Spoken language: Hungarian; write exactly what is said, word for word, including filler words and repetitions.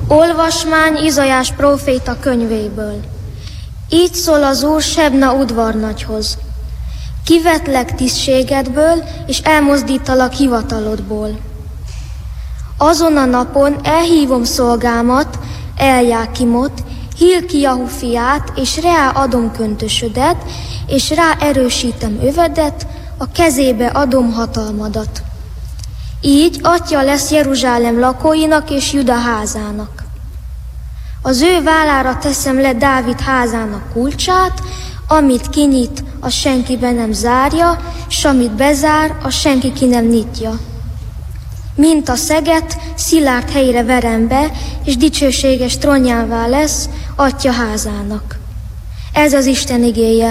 Olvasmány Izaiás próféta könyvéből. Így szól az Úr Sebna udvarnagyhoz. Kivetlek tisztségedből, és elmozdítalak hivatalodból. Azon a napon elhívom szolgámat, Eljákimot, Hilkiahu fiát, és rá adom köntösödet, és rá erősítem övedet, a kezébe adom hatalmadat. Így atya lesz Jeruzsálem lakóinak és Juda házának. Az ő vállára teszem le Dávid házának kulcsát, amit kinyit, az senki be nem zárja, s amit bezár, az senki ki nem nyitja. Mint a szeget, szilárd helyre verem be, és dicsőséges trónjává lesz atya házának. Ez az Isten igéje.